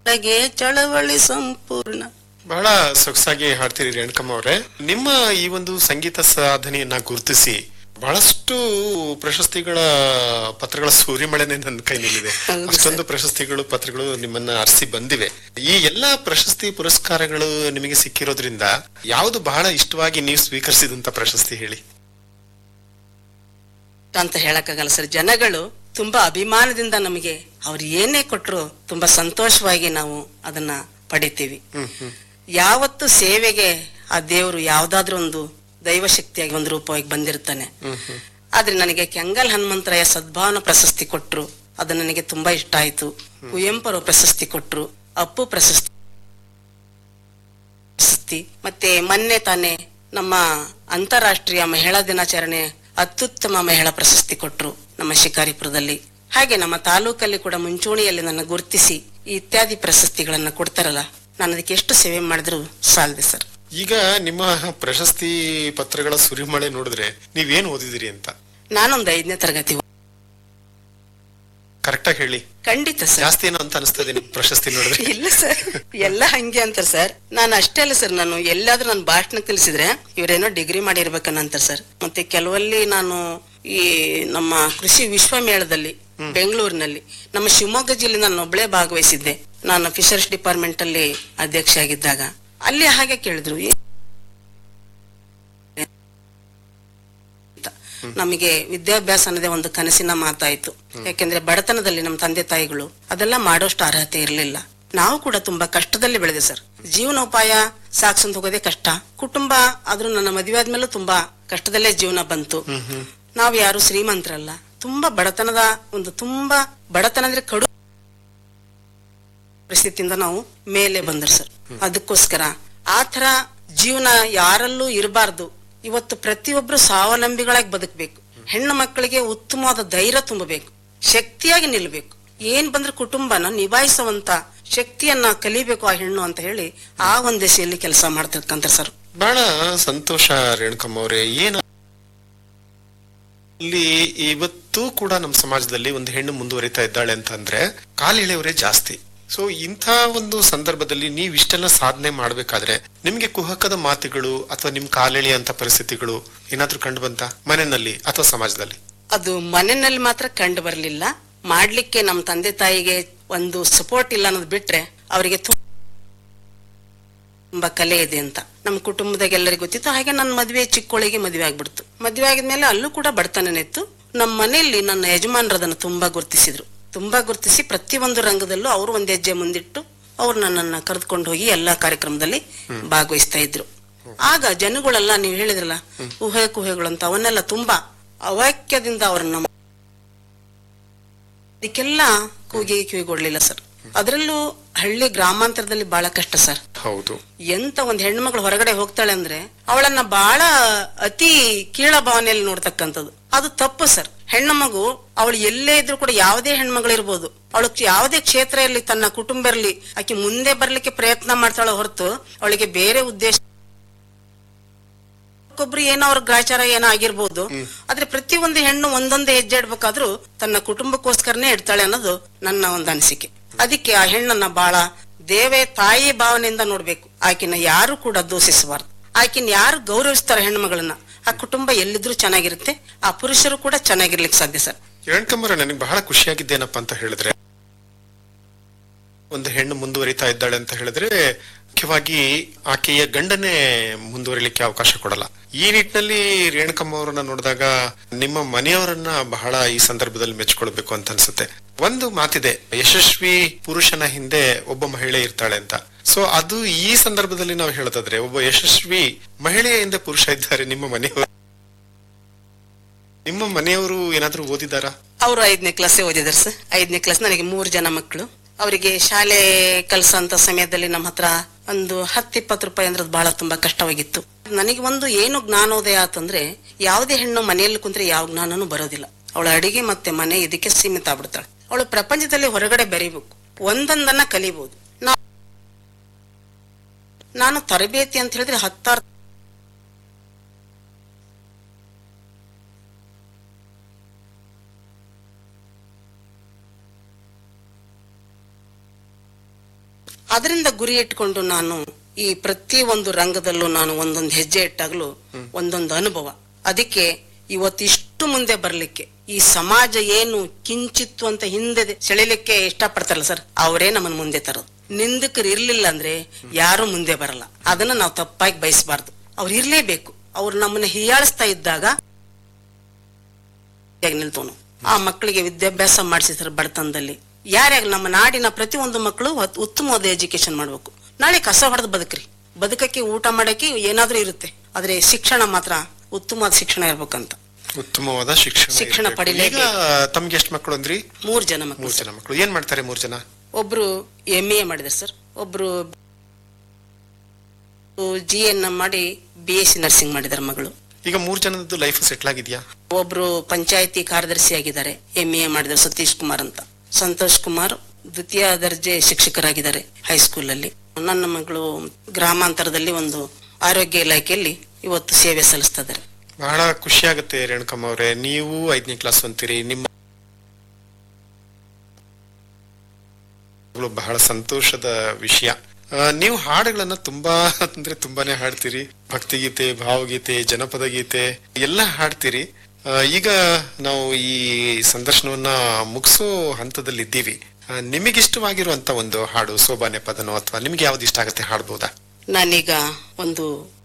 ಹಾಗೆ ಚಳವಳಿ ಸಂಪೂರ್ಣ. ಬಹಳ ಸೊಗಸಾಗಿ ಹಾಡ್ತೀರಿ ರೇಣುಕಮ್ಮ ಅವರೇ. ನಿಮ್ಮ ಈ ಒಂದು ಸಂಗೀತ ಸಾಧನೆಯನ್ನ ಗುರುತಿಸಿ ಬಹಳಷ್ಟು ಪ್ರಶಸ್ತಿಗಳ ಪತ್ರಗಳ ಸೂರಿಮಳೆನೆ ನನ್ನ ಕೈನಲ್ಲಿದೆ. ಅಷ್ಟೊಂದು ಪ್ರಶಸ್ತಿಗಳು ಪತ್ರಗಳು ನಿಮ್ಮನ್ನ ಅರಸಿ ಬಂದಿವೆ. ಈ ಎಲ್ಲಾ ಪ್ರಶಸ್ತಿ ಪುರಸ್ಕಾರಗಳು ನಿಮಗೆ ಸಿಕ್ಕಿರೋದ್ರಿಂದ ಯಾವುದು ಬಹಳ ಇಷ್ಟವಾಗಿ ನೀವು ಸ್ವೀಕರಿಸಿದಂತ ಪ್ರಶಸ್ತಿ ಹೇಳಿ ಅಂತ ಹೇಳಕ್ಕಾಗಲ್ಲ ಸರ್. ಜನಗಳು ತುಂಬಾ ಅಭಿಮಾನದಿಂದ ನಮಗೆ ಅವ್ರು ಏನೇ ಕೊಟ್ರು ತುಂಬಾ ಸಂತೋಷವಾಗಿ ನಾವು ಅದನ್ನ ಪಡಿತೀವಿ. ಯಾವತ್ತು ಸೇವೆಗೆ ಆ ದೇವರು ಯಾವ್ದಾದ್ರೂ ಒಂದು ದೈವ ಶಕ್ತಿಯಾಗಿ ಒಂದು ರೂಪವಾಗಿ ಬಂದಿರ್ತಾನೆ. ಆದ್ರೆ ನನಗೆ ಕೆಂಗಲ್ ಹನುಮಂತರಾಯ ಸದ್ಭಾವನಾ ಪ್ರಶಸ್ತಿ ಕೊಟ್ರು, ಅದು ನನಗೆ ತುಂಬಾ ಇಷ್ಟ ಆಯ್ತು. ಕುವೆಂಪು ಪ್ರಶಸ್ತಿ ಕೊಟ್ರು, ಅಪ್ಪು ಪ್ರಶಸ್ತಿ, ಮತ್ತೆ ಮೊನ್ನೆ ತಾನೇ ನಮ್ಮ ಅಂತಾರಾಷ್ಟ್ರೀಯ ಮಹಿಳಾ ದಿನಾಚರಣೆ ಅತ್ಯುತ್ತಮ ಮಹಿಳಾ ಪ್ರಶಸ್ತಿ ಕೊಟ್ರು ನಮ್ಮ ಶಿಕಾರಿಪುರದಲ್ಲಿ. ಹಾಗೆ ನಮ್ಮ ತಾಲೂಕಲ್ಲಿ ಕೂಡ ಮುಂಚೂಣಿಯಲ್ಲಿ ನನ್ನ ಗುರುತಿಸಿ ಇತ್ಯಾದಿ ಪ್ರಶಸ್ತಿಗಳನ್ನ ಕೊಡ್ತಾರಲ್ಲ, ನಾನು ಅದಕ್ಕೆ ಎಷ್ಟು ಸೇವೆ ಮಾಡಿದ್ರು ಸಾಲದೆ ಸರ್. ಈಗ ನಿಮ್ಮ ಪ್ರಶಸ್ತಿ ಪತ್ರಗಳ ಸುರಿಮಳೆ ನೋಡಿದ್ರೆ ನೀವೇನು ಓದಿದಿರಿ ಅಂತ? ನಾನೊಂದು 5ನೇ ತರಗತಿ. ಕರೆಕ್ಟಾಗಿ ಹೇಳಿ. ಖಂಡಿತ ಸರ್. ಜಾಸ್ತಿ ಏನೋ ಅಂತ ಅನಿಸ್ತದೆ ನಿಮ್ ಪ್ರಶಸ್ತಿ ನೋಡಿದ್ರೆ? ಇಲ್ಲ ಸರ್, ಎಲ್ಲ ಹಂಗೆ ಅಂತಾರೆ ಸರ್. ನಾನು ಅಷ್ಟೇ ಅಲ್ಲ ಸರ್, ನಾನು ಎಲ್ಲಾದ್ರೂ ನಾನು ಭಾಷಣ ಕಲಿಸಿದ್ರೆ ಇವರೇನೋ ಡಿಗ್ರಿ ಮಾಡಿರ್ಬೇಕನ್ನಂತಾರೆ ಸರ್. ಮತ್ತೆ ಕೆಲವಲ್ಲಿ ನಾನು ಈ ನಮ್ಮ ಕೃಷಿ ವಿಶ್ವಮೇಳದಲ್ಲಿ ಬೆಂಗಳೂರಿನಲ್ಲಿ ನಮ್ಮ ಶಿವಮೊಗ್ಗ ಜಿಲ್ಲೆ ನಾನು ಒಬ್ಳೆ ಭಾಗವಹಿಸಿದ್ದೆ. ನಾನು ಫಿಶರ್ಸ್ ಡಿಪಾರ್ಟ್ಮೆಂಟ್ ಅಲ್ಲಿ ಅಧ್ಯಕ್ಷ ಆಗಿದ್ದಾಗ ಅಲ್ಲಿ ಹಾಗೆ ಕೇಳಿದ್ರು, ನಮಗೆ ವಿದ್ಯಾಭ್ಯಾಸ ಅನ್ನೋದೇ ಒಂದು ಕನಸಿನ ಮಾತಾಯ್ತು. ಯಾಕೆಂದ್ರೆ ಬಡತನದಲ್ಲಿ ನಮ್ಮ ತಂದೆ ತಾಯಿಗಳು ಅದೆಲ್ಲ ಮಾಡೋಷ್ಟು ಅರ್ಹತೆ ಇರಲಿಲ್ಲ. ನಾವು ಕೂಡ ತುಂಬಾ ಕಷ್ಟದಲ್ಲಿ ಬೆಳೆದೆ ಸರ್. ಜೀವನೋಪಾಯ ಸಾಕ್ಸಂತ ಹೋಗೋದೇ ಕಷ್ಟ. ಕುಟುಂಬ ಆದ್ರೂ ನನ್ನ ಮದುವೆ ಆದ್ಮೇಲೂ ತುಂಬಾ ಕಷ್ಟದಲ್ಲೇ ಜೀವನ ಬಂತು. ನಾವು ಯಾರು ಶ್ರೀಮಂತರಲ್ಲ, ತುಂಬಾ ಬಡತನದ ತುಂಬಾ ಬಡತನ ಅಂದ್ರೆ ಕಡು ಪರಿಸ್ಥಿತಿಯಿಂದ ನಾವು ಮೇಲೆ ಬಂದ್ರು ಸರ್. ಅದಕ್ಕೋಸ್ಕರ ಆ ತರ ಜೀವನ ಯಾರಲ್ಲೂ ಇರಬಾರ್ದು. ಇವತ್ತು ಪ್ರತಿಯೊಬ್ರು ಸ್ವಾವಲಂಬಿಗಳಾಗಿ ಬದುಕಬೇಕು. ಹೆಣ್ಣು ಮಕ್ಕಳಿಗೆ ಉತ್ತಮವಾದ ಧೈರ್ಯ ತುಂಬಬೇಕು, ಶಕ್ತಿಯಾಗಿ ನಿಲ್ಬೇಕು. ಏನ್ ಬಂದ್ರೆ ಕುಟುಂಬನ ನಿಭಾಯಿಸುವಂತ ಶಕ್ತಿಯನ್ನ ಕಲಿಬೇಕು ಆ ಹೆಣ್ಣು ಅಂತ ಹೇಳಿ ಆ ಒಂದ್ ದಿಶೆಯಲ್ಲಿ ಕೆಲಸ ಮಾಡ್ತಿರ್ಕಂತ ಸರ್. ಬಹಳ ಸಂತೋಷ ರೇಣುಕಮ್ಮ ಅವರೇ. ಏನು ಇಲ್ಲಿ ಇವತ್ತು ಕೂಡ ನಮ್ಮ ಸಮಾಜದಲ್ಲಿ ಒಂದು ಹೆಣ್ಣು ಮುಂದುವರಿತಾ ಇದ್ದಾಳೆ ಅಂತಂದ್ರೆ ಕಾಲೆಳೆಯವರೇ ಜಾಸ್ತಿ. ಸೊ ಇಂಥ ಒಂದು ಸಂದರ್ಭದಲ್ಲಿ ನೀವ್ ಇಷ್ಟೆಲ್ಲ ಸಾಧನೆ ಮಾಡ್ಬೇಕಾದ್ರೆ ನಿಮ್ಗೆ ಕುಹಕದ ಮಾತುಗಳು ಅಥವಾ ನಿಮ್ ಕಾಲೆಳೆಯಂತ ಪರಿಸ್ಥಿತಿಗಳು ಏನಾದ್ರೂ ಕಂಡು ಬಂತ ಮನೆಯಲ್ಲಿ ಅಥವಾ ಸಮಾಜದಲ್ಲಿ? ಅದು ಮನೆಯಲ್ಲಿ ಮಾತ್ರ ಕಂಡು ಬರ್ಲಿಲ್ಲ. ಮಾಡ್ಲಿಕ್ಕೆ ನಮ್ಮ ತಂದೆ ತಾಯಿಗೆ ಒಂದು ಸಪೋರ್ಟ್ ಇಲ್ಲ ಅನ್ನೋದು ಬಿಟ್ರೆ ಅವರಿಗೆ ತುಂಬಾ ಕಲೆ ಇದೆ ಅಂತ ನಮ್ಮ ಕುಟುಂಬದಾಗ ಎಲ್ಲರಿಗೂ ಗೊತ್ತಿತ್ತು. ಹಾಗೆ ನನ್ನ ಮದ್ವೆ ಚಿಕ್ಕೋಳಿಗೆ ಮದ್ವೆ ಆಗ್ಬಿಡ್ತು. ಮದ್ವೆ ಆಗಿದ್ಮೇಲೆ ಅಲ್ಲೂ ಕೂಡ ಬಡತನನಿತ್ತು. ನಮ್ಮ ಮನೆಯಲ್ಲಿ ನನ್ನ ಯಜಮಾನರು ಅದನ್ನು ತುಂಬಾ ಗುರುತಿಸಿ ಪ್ರತಿಯೊಂದು ರಂಗದಲ್ಲೂ ಅವರು ಒಂದ್ ಹೆಜ್ಜೆ ಮುಂದಿಟ್ಟು ಅವ್ರು ನನ್ನನ್ನ ಕರೆದುಕೊಂಡು ಹೋಗಿ ಎಲ್ಲಾ ಕಾರ್ಯಕ್ರಮದಲ್ಲಿ ಭಾಗವಹಿಸ್ತಾ ಇದ್ರು. ಆಗ ಜನಗಳೆಲ್ಲ ನೀವು ಹೇಳಿದ್ರಲ್ಲ ಊಹೆಗಳು ಅಂತ ಅವನ್ನೆಲ್ಲ ತುಂಬಾ ಅವಾಕ್ಯದಿಂದ ಅವ್ರನ್ನ ಅದಕ್ಕೆಲ್ಲ ಕಿವಿಗೊಡ್ಲಿಲ್ಲ ಸರ್. ಅದರಲ್ಲೂ ಹಳ್ಳಿ ಗ್ರಾಮಾಂತರದಲ್ಲಿ ಬಹಳ ಕಷ್ಟ ಸರ್. ಹೌದು. ಎಂತ ಒಂದ್ ಹೆಣ್ಮಗಳು ಹೊರಗಡೆ ಹೋಗ್ತಾಳೆ ಅಂದ್ರೆ ಅವಳನ್ನ ಬಹಳ ಅತಿ ಕೀಳ ಭಾವನೆಯಲ್ಲಿ ನೋಡ್ತಕ್ಕಂಥದ್ದು, ಅದು ತಪ್ಪು ಸರ್. ಹೆಣ್ಣು ಮಗು ಅವಳು ಎಲ್ಲೇ ಇದ್ರು ಕೂಡ ಯಾವುದೇ ಹೆಣ್ಮಗಳಿರ್ಬೋದು, ಅವಳು ಯಾವುದೇ ಕ್ಷೇತ್ರ ಇರಲಿ, ತನ್ನ ಕುಟುಂಬ ಇರಲಿ, ಆಕೆ ಮುಂದೆ ಬರ್ಲಿಕ್ಕೆ ಪ್ರಯತ್ನ ಮಾಡ್ತಾಳೆ ಹೊರತು ಅವಳಿಗೆ ಬೇರೆ ಉದ್ದೇಶ ಒಬ್ರು ಏನೋ ಅವ್ರ ಗ್ರಾಚಾರ ಏನೋ ಆಗಿರ್ಬೋದು. ಆದ್ರೆ ಪ್ರತಿಯೊಂದು ಹೆಣ್ಣು ಒಂದೊಂದು ಹೆಜ್ಜೆ ಇಡ್ಬೇಕಾದ್ರೂ ತನ್ನ ಕುಟುಂಬಕ್ಕೋಸ್ಕರನೇ ಇಡ್ತಾಳೆ ಅನ್ನೋದು ನನ್ನ ಒಂದು ಅನಿಸಿಕೆ. ಅದಕ್ಕೆ ಆ ಹೆಣ್ಣನ್ನ ಬಹಳ ತಾಯಿ ಭಾವನೆಯಿಂದ ನೋಡ್ಬೇಕು. ಆಕಿನ ಯಾರು ಕೂಡ ದೂಷಿಸಬಾರ್ದು. ಆಕಿನ ಯಾರು ಗೌರವಿಸ್ತಾರ ಹೆಣ್ಮಗಳನ್ನ, ಆ ಕುಟುಂಬ ಎಲ್ಲಿದ್ರು ಚೆನ್ನಾಗಿರುತ್ತೆ, ಆ ಪುರುಷರು ಕೂಡ ಚೆನ್ನಾಗಿರ್ಲಿಕ್ಕೆ ಸಾಧ್ಯ ಸರ್. ರೇಣುಕಮ್ಮರ, ನನಗೆ ಬಹಳ ಖುಷಿಯಾಗಿದ್ದೇನಪ್ಪ ಅಂತ ಹೇಳಿದ್ರೆ, ಒಂದು ಹೆಣ್ಣು ಮುಂದುವರಿತಾ ಇದ್ದಾಳೆ ಅಂತ ಹೇಳಿದ್ರೆ ಮುಖ್ಯವಾಗಿ ಆಕೆಯ ಗಂಡನೇ ಮುಂದುವರಿಲಿಕ್ಕೆ ಅವಕಾಶ ಕೊಡಲ್ಲ. ಈ ನಿಟ್ಟಿನಲ್ಲಿ ರೇಣುಕಮ್ಮ ಅವರನ್ನ ನೋಡಿದಾಗ ನಿಮ್ಮ ಮನೆಯವರನ್ನ ಬಹಳ ಈ ಸಂದರ್ಭದಲ್ಲಿ ಮೆಚ್ಕೊಳ್ಬೇಕು ಅಂತ ಅನ್ಸುತ್ತೆ. ಒಂದು ಮಾತಿದೆ, ಯಶಸ್ವಿ ಪುರುಷನ ಹಿಂದೆ ಒಬ್ಬ ಮಹಿಳೆ ಇರ್ತಾಳೆ ಅಂತ. ಸೊ ಅದು ಈ ಸಂದರ್ಭದಲ್ಲಿ ನಾವು ಹೇಳೋದಾದ್ರೆ ಒಬ್ಬ ಯಶಸ್ವಿ ಮಹಿಳೆಯ ಹಿಂದೆ ಪುರುಷ ಇದ್ದಾರೆ. ನಿಮ್ಮ ಮನೆಯವರು ಏನಾದ್ರೂ ಓದಿದಾರಾ? ಅವರು 5ನೇ ಕ್ಲಾಸ್ ಓದಿದಾರೆ ಸರ್. 5ನೇ ಕ್ಲಾಸ್. ನನಗೆ 3 ಜನ ಮಕ್ಕಳು. ಅವರಿಗೆ ಶಾಲೆ ಕಲ್ಸಂತ ಸಮಯದಲ್ಲಿ ನಮ್ಮ ಹತ್ರ ಒಂದು 10-20 ರೂಪಾಯಿ ಅಂದ್ರೆ ಬಹಳ ತುಂಬಾ ಕಷ್ಟವಾಗಿತ್ತು. ನನಗೆ ಒಂದು ಏನು ಜ್ಞಾನೋದಯ ಆತಂದ್ರೆ, ಯಾವುದೇ ಹೆಣ್ಣು ಮನೆಯಲ್ಲಿ ಕುಂತ್ರೆ ಯಾವ ಜ್ಞಾನನೂ ಬರೋದಿಲ್ಲ. ಅವಳ ಅಡಿಗೆ ಮತ್ತೆ ಮನೆ ಇದಕ್ಕೆ ಸೀಮಿತ ಆಗ್ಬಿಡ್ತಾಳೆ. ಅವಳು ಪ್ರಪಂಚದಲ್ಲಿ ಹೊರಗಡೆ ಬೆರೀಬೇಕು, ಒಂದೊಂದನ್ನ ಕಲಿಬಹುದು. ನಾನು ತರಬೇತಿ ಅಂತ ಹೇಳಿದ್ರೆ 10 ಅದರಿಂದ ಗುರಿ ಇಟ್ಕೊಂಡು ನಾನು ಈ ಪ್ರತಿ ಒಂದು ರಂಗದಲ್ಲೂ ನಾನು ಒಂದೊಂದು ಹೆಜ್ಜೆ ಇಟ್ಟಾಗ್ಲೂ ಒಂದೊಂದು ಅನುಭವ. ಅದಕ್ಕೆ ಇವತ್ತಿಷ್ಟು ಮುಂದೆ ಬರ್ಲಿಕ್ಕೆ ಈ ಸಮಾಜ ಏನು ಕಿಂಚಿತ್ತು ಅಂತ ಹಿಂದೆ ಸೆಳೆಲಿಕ್ಕೆ ಇಷ್ಟಪಡ್ತಾರಲ್ಲ ಸರ್, ಅವರೇ ನಮ್ಮನ್ನ ಮುಂದೆ ತರೋದು. ನಿಂದಕರು ಇರ್ಲಿಲ್ಲ ಅಂದ್ರೆ ಯಾರು ಮುಂದೆ ಬರಲ್ಲ. ಅದನ್ನ ನಾವು ತಪ್ಪಾಗಿ ಬಯಸಬಾರ್ದು. ಅವ್ರು ಇರ್ಲೇಬೇಕು. ಅವ್ರು ನಮ್ಮನ್ನ ಹೀಯಾಳಿಸ್ತಾ ಇದ್ದಾಗ ನಿಲ್ತೋನು. ಆ ಮಕ್ಕಳಿಗೆ ವಿದ್ಯಾಭ್ಯಾಸ ಮಾಡಿಸಿದ್ರು ಬಡತನದಲ್ಲಿ. ಯಾರ್ಯಾಗ ನಮ್ಮ ನಾಡಿನ ಪ್ರತಿಯೊಂದು ಮಕ್ಕಳು ಉತ್ತಮವಾದ ಎಜುಕೇಶನ್ ಮಾಡ್ಬೇಕು. ನಾಳೆ ಕಸ ಹೊಡೆದು ಬದುಕ್ರಿ, ಬದುಕಕ್ಕೆ ಊಟ ಮಾಡಕ್ಕೆ ಏನಾದ್ರೂ ಇರುತ್ತೆ, ಆದ್ರೆ ಶಿಕ್ಷಣ ಮಾತ್ರ ಉತ್ತಮವಾದ ಶಿಕ್ಷಣ ಇರ್ಬೇಕಂತ. ಉತ್ತಮವಾದ ಶಿಕ್ಷಣ ಪಡಿಲೇಬೇಕು. ತಮ್ಗೆ ಎಷ್ಟು ಮಕ್ಕಳು ಅಂದ್ರಿ? 3 ಜನ ಮಕ್ಕಳು. 3 ಜನ ಮಕ್ಕಳು. ಏನ್ ಮಾಡ್ತಾರೆ 3 ಜನ? ಒಬ್ರು MA ಮಾಡಿದಾರೆ ಸರ್, ಒಬ್ರು GN ಮಾಡಿ BSc ನರ್ಸಿಂಗ್ ಮಾಡಿದಾರೆ ಮಗಳು. ಈಗ 3 ಜನದ್ದು ಲೈಫ್ ಸೆಟ್ಲ್ ಆಗಿದ್ಯಾ? ಒಬ್ರು ಪಂಚಾಯತಿ ಕಾರ್ಯದರ್ಶಿ ಆಗಿದ್ದಾರೆ, MA ಮಾಡಿದಾರೆ, ಸತೀಶ್ ಕುಮಾರ್ ಅಂತ. ಸಂತೋಷ್ ಕುಮಾರ್ ದ್ವಿತೀಯ ದರ್ಜೆ ಶಿಕ್ಷಕರಾಗಿದ್ದಾರೆ ಹೈಸ್ಕೂಲ್ ಅಲ್ಲಿ. ನನ್ನ ಮಗಳು ಗ್ರಾಮಾಂತರದಲ್ಲಿ ಒಂದು ಆರೋಗ್ಯ ಇಲಾಖೆಯಲ್ಲಿ ಇವತ್ತು ಸೇವೆ ಸಲ್ಲಿಸ್ತಾ ಇದ್ದಾರೆ. ಬಹಳ ಖುಷಿ ಆಗುತ್ತೆ ರೇಣುಕಮ್ಮ ಅವರೇ. ನೀವು 5ನೇ ಕ್ಲಾಸ್ ಅಂತೀರಿ, ನಿಮ್ಮ ಬಹಳ ಸಂತೋಷದ ವಿಷಯ. ನೀವು ಹಾಡುಗಳನ್ನ ತುಂಬಾನೇ ಹಾಡ್ತೀರಿ. ಭಕ್ತಿಗೀತೆ, ಭಾವಗೀತೆ, ಜನಪದ ಗೀತೆ ಎಲ್ಲ ಹಾಡ್ತೀರಿ. ಈಗ ನಾವು ಈ ಸಂದರ್ಶನವನ್ನ ಮುಗಿಸೋ ಹಂತದಲ್ಲಿ ಇದ್ದೀವಿ. ನಿಮಗಿಷ್ಟವಾಗಿರುವಂತ ಒಂದು ಹಾಡು, ಸೋಬಾನೆ ಪದನೋ ಅಥವಾ ನಿಮ್ಗೆ ಯಾವ್ದು ಇಷ್ಟ ಆಗುತ್ತೆ ಹಾಡ್ಬೋದಾ? ನಾನೀಗ ಒಂದು